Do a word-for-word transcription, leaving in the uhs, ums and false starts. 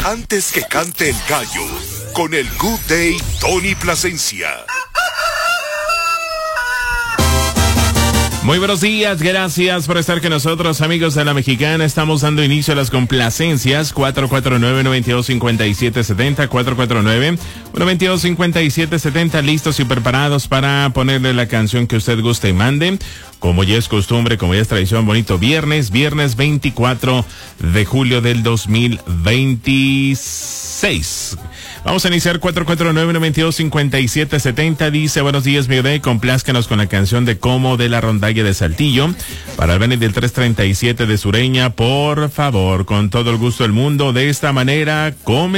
Antes que cante el gallo, con el Good Day Tony Plasencia. Muy buenos días, gracias por estar con nosotros, amigos de La Mexicana. Estamos dando inicio a las complacencias. Cuatro cuatro nueve, nueve dos, cinco siete siete cero, cuatro cuatro nueve, nueve dos, cinco siete siete cero, listos y preparados para ponerle la canción que usted guste y mande. Como ya es costumbre, como ya es tradición, bonito viernes, viernes veinticuatro de julio del dos mil veintiséis. Vamos a iniciar cuatro cuatro nueve, nueve dos, cinco siete siete cero. Dice, buenos días, mi bebé, complázcanos con la canción de Como de la Rondalla de Saltillo. Para el Beni del tres treinta y siete de Sureña, por favor, con todo el gusto del mundo. De esta manera, come.